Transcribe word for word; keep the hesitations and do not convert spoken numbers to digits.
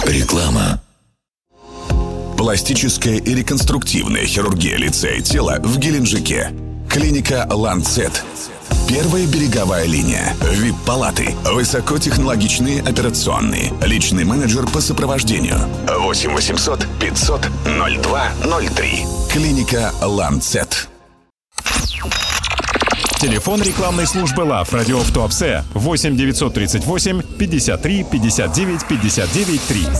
Реклама. Пластическая и реконструктивная хирургия лица и тела в Геленджике. Клиника «Ланцет». Первая береговая линия. ви ай пи-палаты. Высокотехнологичные операционные. Личный менеджер по сопровождению. восемь восемьсот пятьсот ноль два ноль три. Клиника «Ланцет». Телефон рекламной службы «Лав» радио в Туапсе восемь девятьсот тридцать восемь пятьдесят три пятьдесят девять пятьдесят девять три.